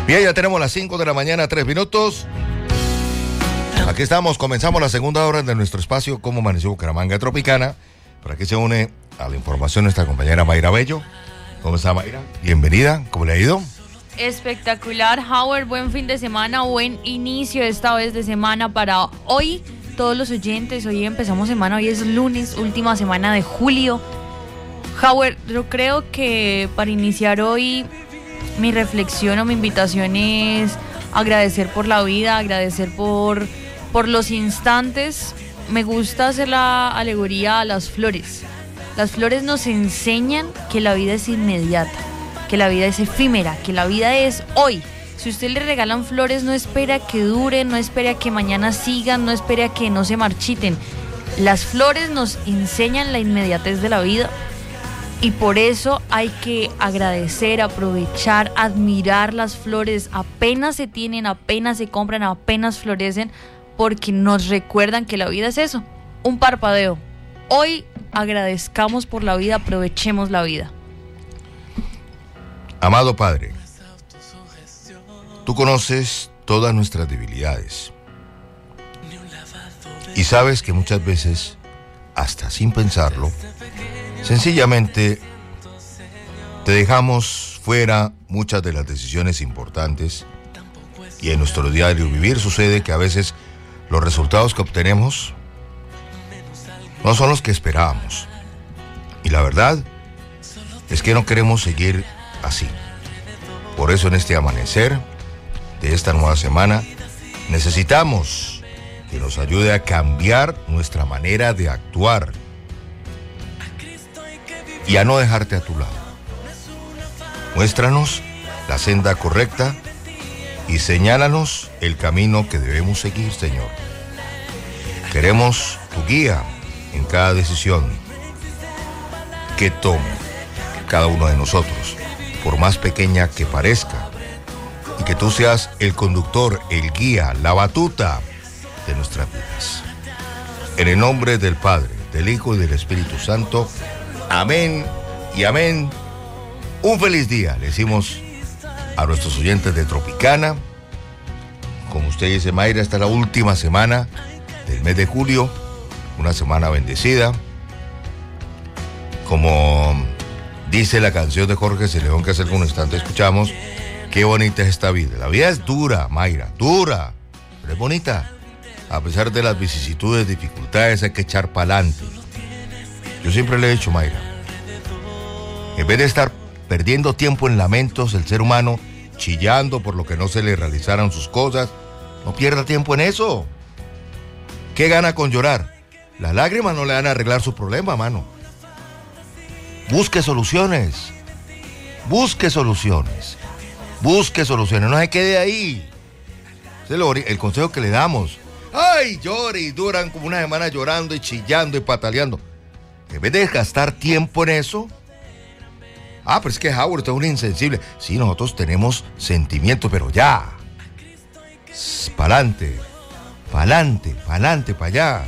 Bien, ya tenemos las 5 de la mañana, 3 minutos. Aquí estamos, comenzamos la segunda hora de nuestro espacio Cómo Amaneció Bucaramanga Tropicana. Por aquí se une a la información nuestra compañera Mayra Bello. ¿Cómo está, Mayra? Bienvenida, ¿cómo le ha ido? Espectacular, Howard, buen fin de semana, buen inicio esta vez de semana para hoy. Todos los oyentes, hoy empezamos semana, hoy es lunes, última semana de julio. Howard, yo creo que para iniciar hoy mi reflexión o mi invitación es agradecer por la vida, agradecer por los instantes. Me gusta hacer la alegoría a las flores. Las flores nos enseñan que la vida es inmediata, que la vida es efímera, que la vida es hoy. Si usted le regalan flores, no espera que duren, no espera que mañana sigan, no espera que no se marchiten. Las flores nos enseñan la inmediatez de la vida. Y por eso hay que agradecer, aprovechar, admirar las flores. Apenas se tienen, apenas se compran, apenas florecen, porque nos recuerdan que la vida es eso, un parpadeo. Hoy agradezcamos por la vida, aprovechemos la vida. Amado Padre, tú conoces todas nuestras debilidades y sabes que muchas veces, hasta sin pensarlo, sencillamente te dejamos fuera muchas de las decisiones importantes, y en nuestro diario vivir sucede que a veces los resultados que obtenemos no son los que esperábamos, y la verdad es que no queremos seguir así. Por eso en este amanecer de esta nueva semana necesitamos que nos ayude a cambiar nuestra manera de actuar y a no dejarte a tu lado. Muéstranos la senda correcta y señálanos el camino que debemos seguir, Señor. Queremos tu guía en cada decisión que tome cada uno de nosotros, por más pequeña que parezca, y que tú seas el conductor, el guía, la batuta de nuestras vidas. En el nombre del Padre, del Hijo y del Espíritu Santo. Amén y amén. Un feliz día le decimos a nuestros oyentes de Tropicana. Como usted dice, Mayra, esta es la última semana del mes de julio, una semana bendecida. Como dice la canción de Jorge Celedón que hace algún instante escuchamos, qué bonita es esta vida. La vida es dura, Mayra, dura, pero es bonita. A pesar de las vicisitudes, dificultades, hay que echar para adelante. Yo siempre le he dicho, Mayra, en vez de estar perdiendo tiempo en lamentos, el ser humano chillando por lo que no se le realizaron sus cosas, no pierda tiempo en eso. ¿Qué gana con llorar? Las lágrimas no le van a arreglar su problema, mano. Busque soluciones. Busque soluciones. Busque soluciones. No se quede ahí. Ese es el consejo que le damos. Ay, llore y duran como una semana llorando y chillando y pataleando. En vez de gastar tiempo en eso. Pero es que Howard es un insensible. Sí, nosotros tenemos sentimientos, pero ya. Pa'lante, pa'lante, pa'lante, para allá.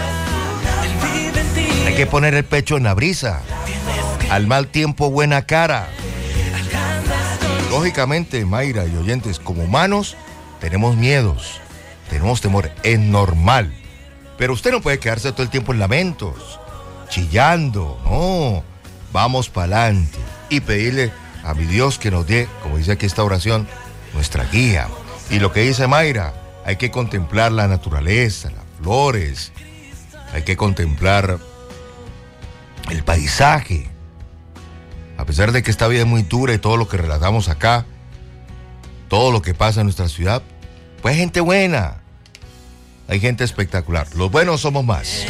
Hay que poner el pecho en la brisa. Al mal tiempo, buena cara. Lógicamente, Mayra y oyentes, como humanos, tenemos miedos, tenemos temor. Es normal. Pero usted no puede quedarse todo el tiempo en lamentos, chillando. No, vamos para adelante y pedirle a mi Dios que nos dé, como dice aquí esta oración, nuestra guía. Y lo que dice Mayra, hay que contemplar la naturaleza, las flores, hay que contemplar el paisaje. A pesar de que esta vida es muy dura y todo lo que relatamos acá, todo lo que pasa en nuestra ciudad, pues hay gente buena, hay gente espectacular. Los buenos somos más.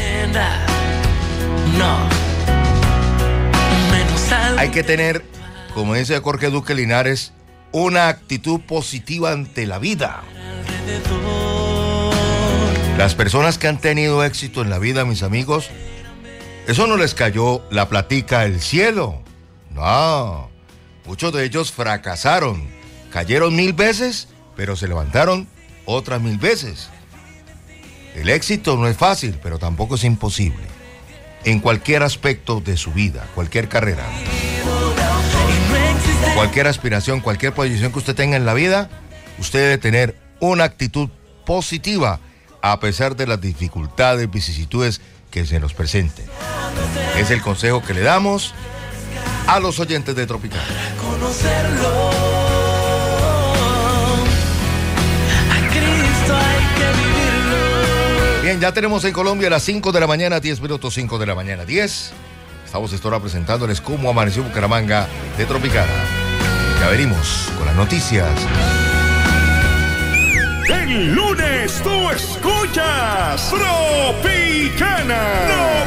Hay que tener, como dice Jorge Duque Linares, una actitud positiva ante la vida. Las personas que han tenido éxito en la vida, mis amigos, eso no les cayó la platica del cielo. No, muchos de ellos fracasaron, cayeron 1000 veces, pero se levantaron otras 1000 veces. El éxito no es fácil, pero tampoco es imposible. En cualquier aspecto de su vida, cualquier carrera. cualquier aspiración, cualquier posición que usted tenga en la vida, usted debe tener una actitud positiva a pesar de las dificultades, vicisitudes que se nos presenten. Es el consejo que le damos a los oyentes de Tropical. Bien, ya tenemos en Colombia las 5 de la mañana, 10 minutos, 5 de la mañana, 10. Estamos esta hora presentándoles cómo amaneció Bucaramanga de Tropicana. Ya venimos con las noticias. El lunes tú escuchas Tropicana.